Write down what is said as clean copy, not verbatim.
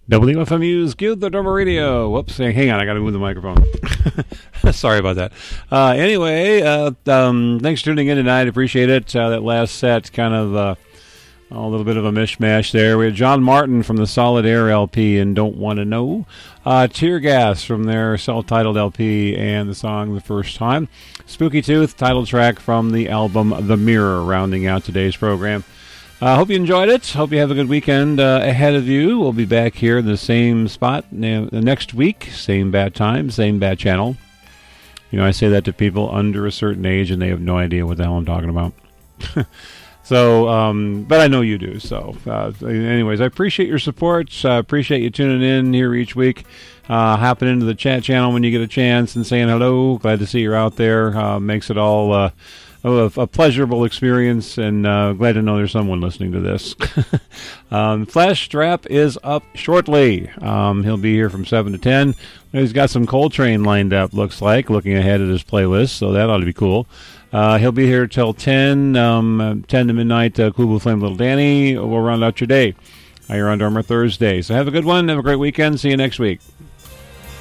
WFMU's Give the Drummer Radio. Whoops, hang on, I got to move the microphone. Sorry about that. Anyway, thanks for tuning in tonight. Appreciate it. That last set, kind of a little bit of a mishmash there. We had John Martin from the Solid Air LP and Don't Want to Know. Tear Gas from their self-titled LP and the song The First Time. Spooky Tooth, title track from the album The Mirror, rounding out today's program. Hope you enjoyed it. Hope you have a good weekend ahead of you. We'll be back here in the same spot next week. Same bad time, same bad channel. You know, I say that to people under a certain age, and they have no idea what the hell I'm talking about. So, but I know you do. So, anyways, I appreciate your support. Appreciate you tuning in here each week. Hopping into the chat channel when you get a chance and saying hello. Glad to see you're out there. Makes it all... a pleasurable experience, and glad to know there's someone listening to this. Flash Strap is up shortly. He'll be here from 7 to 10. He's got some Coltrane lined up, looks like, looking ahead at his playlist, so that ought to be cool. He'll be here till 10 to midnight. Cool Blue Flame Little Danny will round out your day. You're on Drummer Thursday. So have a good one. Have a great weekend. See you next week.